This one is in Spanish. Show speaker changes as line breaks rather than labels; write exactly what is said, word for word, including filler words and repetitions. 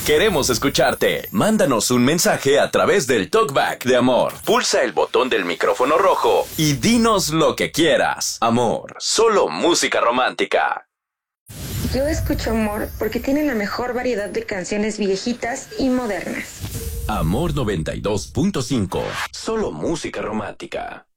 Queremos escucharte. Mándanos un mensaje a través del Talkback de Amor. Pulsa el botón del micrófono rojo y dinos lo que quieras. Amor, solo música romántica.
Yo escucho Amor porque tiene la mejor variedad de canciones viejitas y modernas.
Amor noventa y dos punto cinco. Solo música romántica.